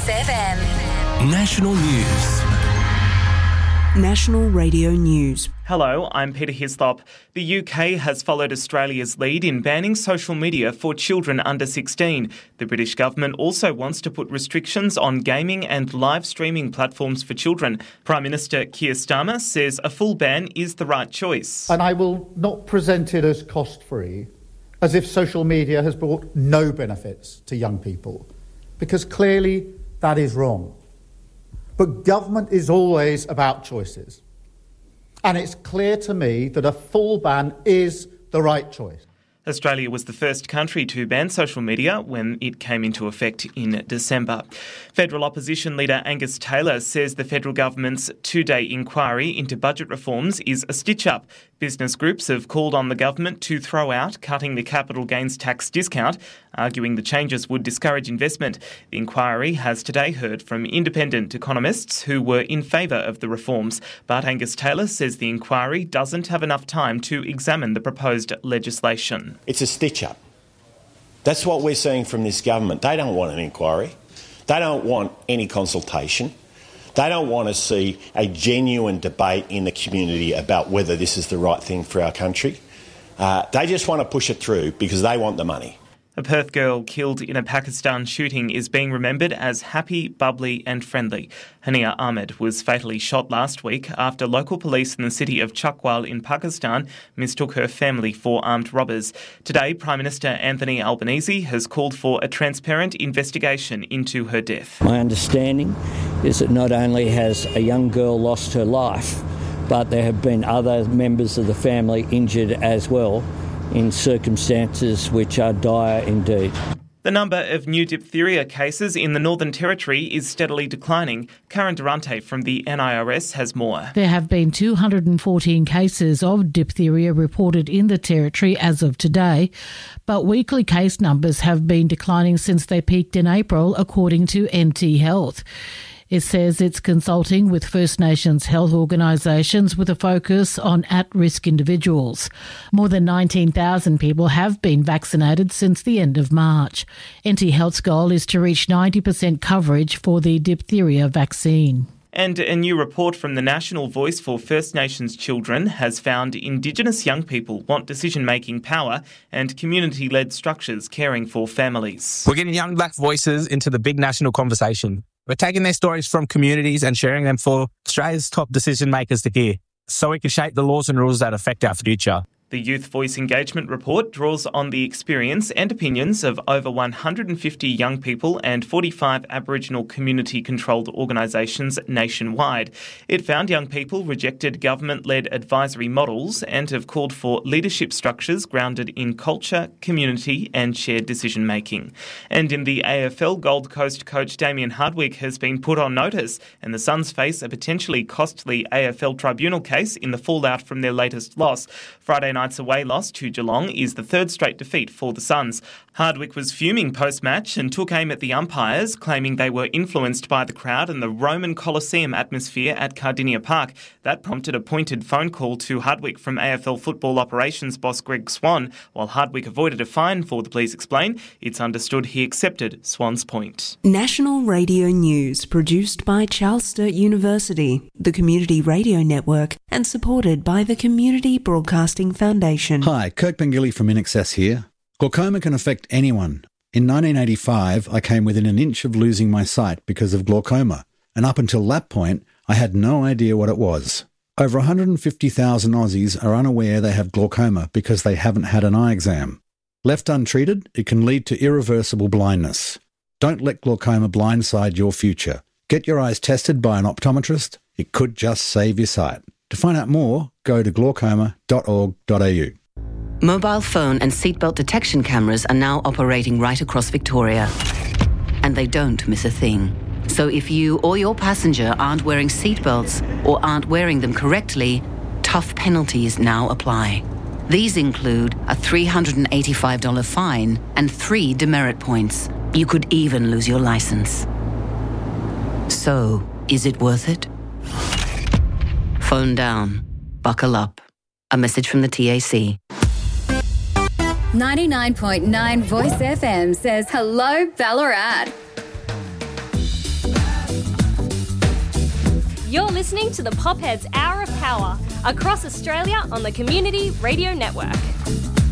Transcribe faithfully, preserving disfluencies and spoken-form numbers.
Voice F M. National News. National Radio News. Hello, I'm Peter Hislop. The U K has followed Australia's lead in banning social media for children under sixteen. The British government also wants to put restrictions on gaming and live streaming platforms for children. Prime Minister Keir Starmer says a full ban is the right choice. And I will not present it as cost-free, as if social media has brought no benefits to young people, because clearly that is wrong. But government is always about choices. And it's clear to me that a full ban is the right choice. Australia was the first country to ban social media when it came into effect in December. Federal opposition leader Angus Taylor says the federal government's two-day inquiry into budget reforms is a stitch-up. Business groups have called on the government to throw out cutting the capital gains tax discount, arguing the changes would discourage investment. The inquiry has today heard from independent economists who were in favour of the reforms. But Angus Taylor says the inquiry doesn't have enough time to examine the proposed legislation. It's a stitch-up. That's what we're seeing from this government. They don't want an inquiry. They don't want any consultation. They don't want to see a genuine debate in the community about whether this is the right thing for our country. Uh, they just want to push it through because they want the money. A Perth girl killed in a Pakistan shooting is being remembered as happy, bubbly and friendly. Hania Ahmed was fatally shot last week after local police in the city of Chakwal in Pakistan mistook her family for armed robbers. Today, Prime Minister Anthony Albanese has called for a transparent investigation into her death. My understanding is that not only has a young girl lost her life, but there have been other members of the family injured as well, in circumstances which are dire indeed. The number of new diphtheria cases in the Northern Territory is steadily declining. Karen Durante from the N I R S has more. There have been two hundred fourteen cases of diphtheria reported in the Territory as of today, but weekly case numbers have been declining since they peaked in April, according to N T Health. It says it's consulting with First Nations health organisations with a focus on at-risk individuals. More than nineteen thousand people have been vaccinated since the end of March. N T Health's goal is to reach ninety percent coverage for the diphtheria vaccine. And a new report from the National Voice for First Nations Children has found Indigenous young people want decision-making power and community-led structures caring for families. We're getting young black voices into the big national conversation. We're taking their stories from communities and sharing them for Australia's top decision makers to hear, so we can shape the laws and rules that affect our future. The Youth Voice Engagement Report draws on the experience and opinions of over one hundred fifty young people and forty-five Aboriginal community-controlled organisations nationwide. It found young people rejected government-led advisory models and have called for leadership structures grounded in culture, community and shared decision-making. And in the A F L, Gold Coast coach Damien Hardwick has been put on notice, and the Suns face a potentially costly A F L tribunal case in the fallout from their latest loss. Friday night night's away loss to Geelong is the third straight defeat for the Suns. Hardwick was fuming post-match and took aim at the umpires, claiming they were influenced by the crowd and the Roman Colosseum atmosphere at Cardinia Park. That prompted a pointed phone call to Hardwick from A F L football operations boss Greg Swan. While Hardwick avoided a fine for the Please Explain, it's understood he accepted Swan's point. National Radio News, produced by Charles Sturt University, the Community Radio Network, and supported by the Community Broadcasting Foundation. Hi, Kirk Bengilly from In Excess here. Glaucoma can affect anyone. In nineteen eighty-five, I came within an inch of losing my sight because of glaucoma, and up until that point, I had no idea what it was. Over one hundred fifty thousand Aussies are unaware they have glaucoma because they haven't had an eye exam. Left untreated, it can lead to irreversible blindness. Don't let glaucoma blindside your future. Get your eyes tested by an optometrist. It could just save your sight. To find out more, go to glaucoma dot org dot a u. Mobile phone and seatbelt detection cameras are now operating right across Victoria. And they don't miss a thing. So if you or your passenger aren't wearing seatbelts or aren't wearing them correctly, tough penalties now apply. These include a three hundred eighty-five dollars fine and three demerit points. You could even lose your license. So, is it worth it? Phone down. Buckle up. A message from the T A C. ninety-nine point nine Voice F M says hello, Ballarat. listening to the Popheads Hour of Power across Australia on the Community Radio Network.